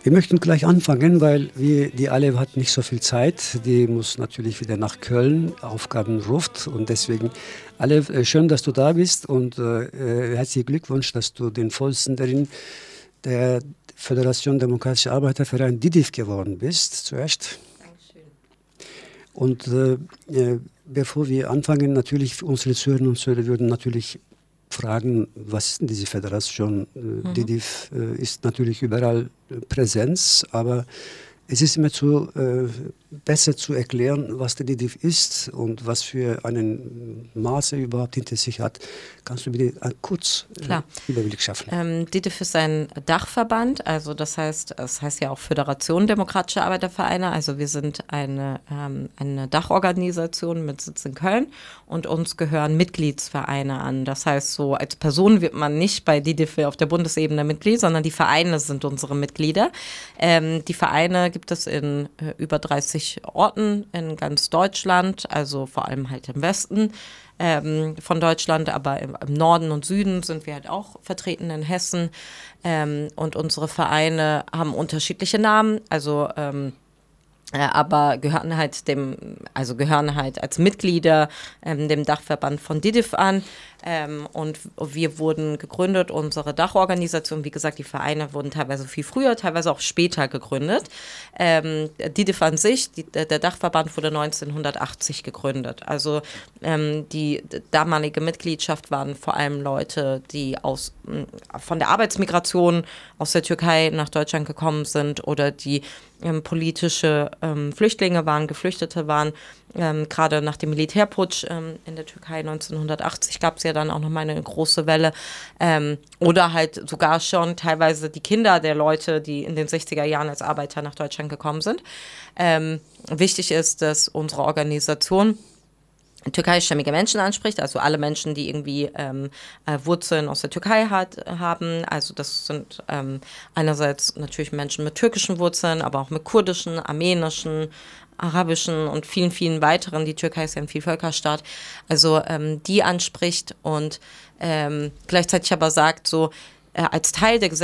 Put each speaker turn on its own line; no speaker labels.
Wir möchten gleich anfangen, weil die Ale hat nicht so viel Zeit. Die muss natürlich wieder nach Köln, Aufgaben ruft. Und deswegen, Ale, schön, dass du da bist und herzlichen Glückwunsch, dass du den Vorsitzenden der Föderation Demokratischer Arbeiterverein DIDIF geworden bist, zuerst.
Dankeschön.
Und bevor wir anfangen, natürlich unsere Zuhörerinnen und Zuhörer würden natürlich fragen, was ist denn diese Föderation? DIDIF ist natürlich überall Präsenz, aber es ist immer besser zu erklären, was der DIDIF ist und was für einen Maße überhaupt hinter sich hat. Kannst du bitte kurz Überblick schaffen?
DIDIF ist ein Dachverband, also es heißt ja auch Föderation Demokratischer Arbeitervereine, also wir sind eine Dachorganisation mit Sitz in Köln und uns gehören Mitgliedsvereine an. Das heißt, so als Person wird man nicht bei DIDIF auf der Bundesebene Mitglied, sondern die Vereine sind unsere Mitglieder. Die Vereine gibt es in über 30 Orten in ganz Deutschland, also vor allem halt im Westen von Deutschland, aber im Norden und Süden sind wir halt auch vertreten in Hessen. Und unsere Vereine haben unterschiedliche Namen, aber gehören halt als Mitglieder dem Dachverband von DIDIF an. Und wir wurden gegründet, unsere Dachorganisation, wie gesagt, die Vereine wurden teilweise viel früher, teilweise auch später gegründet. DIDIF an sich, der Dachverband wurde 1980 gegründet. Also die damalige Mitgliedschaft waren vor allem Leute, die von der Arbeitsmigration aus der Türkei nach Deutschland gekommen sind oder die politische Flüchtlinge waren, Geflüchtete waren. Gerade nach dem Militärputsch in der Türkei 1980 gab es ja dann auch nochmal eine große Welle. Oder halt sogar schon teilweise die Kinder der Leute, die in den 60er Jahren als Arbeiter nach Deutschland gekommen sind. Wichtig ist, dass unsere Organisation türkeistämmige Menschen anspricht, also alle Menschen, die irgendwie Wurzeln aus der Türkei haben. Also das sind einerseits natürlich Menschen mit türkischen Wurzeln, aber auch mit kurdischen, armenischen, arabischen und vielen, vielen weiteren. Die Türkei ist ja ein Vielvölkerstaat. Also die anspricht und gleichzeitig aber sagt so, als Teil der